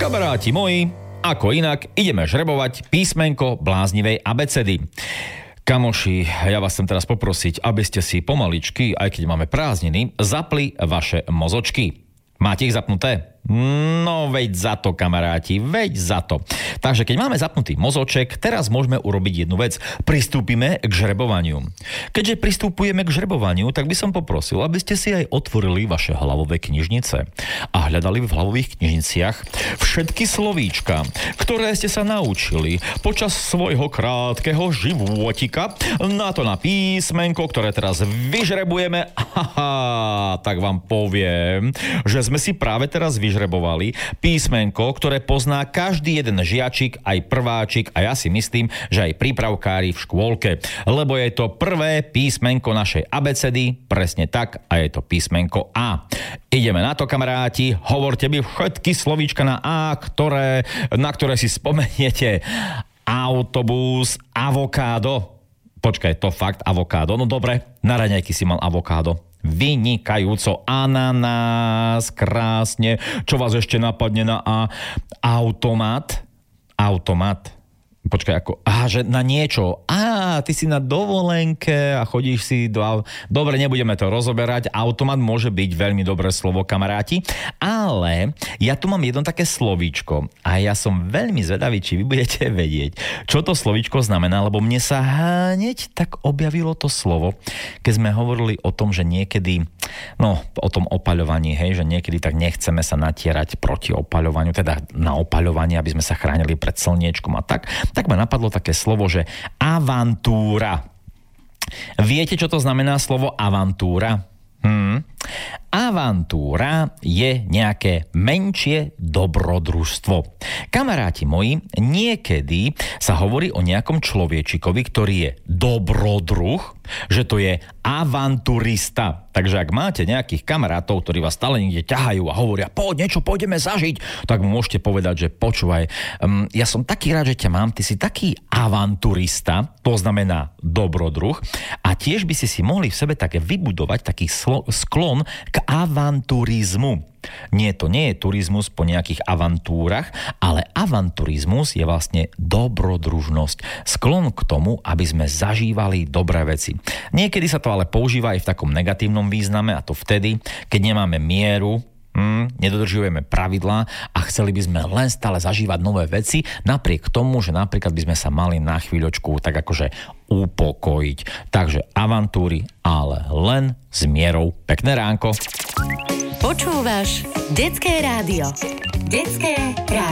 Kamaráti moji, ako inak, ideme žrebovať písmenko bláznivej abecedy. Kamoši, ja vás chcem teraz poprosiť, aby ste si pomaličky, aj keď máme prázdniny, zapli vaše mozočky. Máte ich zapnuté? No veď za to, kamaráti, veď za to. Takže keď máme zapnutý mozoček, teraz môžeme urobiť jednu vec. Pristúpime k žrebovaniu. Keďže pristupujeme k žrebovaniu, tak by som poprosil, aby ste si aj otvorili vaše hlavové knižnice a hľadali v hlavových knižniciach všetky slovíčka, ktoré ste sa naučili počas svojho krátkeho životika na to na písmenko, ktoré teraz vyžrebujeme. Tak vám poviem, že sme si práve teraz vyžrebovali písmenko, ktoré pozná každý jeden žiačik, aj prváčik a ja si myslím, že aj prípravkári v škôlke. Lebo je to prvé písmenko našej abecedy, presne tak, a je to písmenko A. Ideme na to, kamaráti, hovorte mi všetky slovíčka na A, na ktoré si spomeniete. Autobus, avokádo. Počkaj, to fakt avokádo? No dobre, na raňajky si mal avokádo. Vynikajúco. Ananás, krásne. Čo vás ešte napadne na A? Automat. Počkaj, ako... že na niečo. Ty si na dovolenke a chodíš si do... Dobre, nebudeme to rozoberať. Automat môže byť veľmi dobré slovo, kamaráti. Ale ja tu mám jedno také slovíčko a ja som veľmi zvedavý, či vy budete vedieť, čo to slovíčko znamená, lebo mne sa hneď tak objavilo to slovo, keď sme hovorili o tom, že niekedy, o tom opaľovaní, hej, že niekedy tak nechceme sa natierať proti opaľovaniu, teda na opaľovanie, aby sme sa chránili pred slniečkom a tak ma napadlo také slovo, že avantúra. Viete, čo to znamená slovo avantúra? Avantúra je nejaké menšie dobrodružstvo. Kamaráti moji, niekedy sa hovorí o nejakom človečikovi, ktorý je dobrodruh, že to je avanturista. Takže ak máte nejakých kamarátov, ktorí vás stále niekde ťahajú a hovoria, niečo pôjdeme zažiť, tak mu môžete povedať, že počúvaj, ja som taký rád, že ťa mám, ty si taký avanturista, to znamená dobrodruh, a tiež by si mohli v sebe také vybudovať taký sklon k avanturizmu. Nie, to nie je turizmus po nejakých avantúrach, ale avanturizmus je vlastne dobrodružnosť. Sklon k tomu, aby sme zažívali dobré veci. Niekedy sa to ale používa aj v takom negatívnom význame, a to vtedy, keď nemáme mieru, nedodržujeme pravidlá a chceli by sme len stále zažívať nové veci, napriek tomu, že napríklad by sme sa mali na chvíľočku tak akože upokojiť. Takže avantúry, ale len s mierou. Pekné ránko. Počúvaš Detské rádio. Detské rádio.